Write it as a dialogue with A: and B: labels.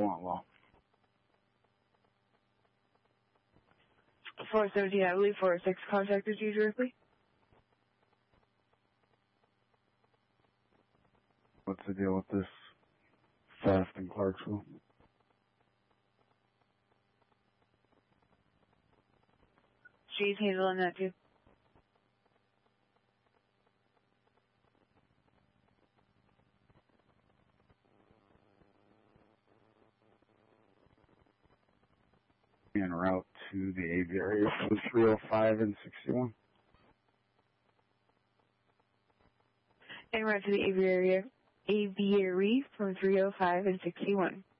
A: want, Law?
B: 417, I believe 406 contacted you directly.
A: What's the deal with this theft in Clarksville?
B: She's handling that too.
A: En route to the aviary from 305 and 61.
B: En route to the aviary from 305 and 61.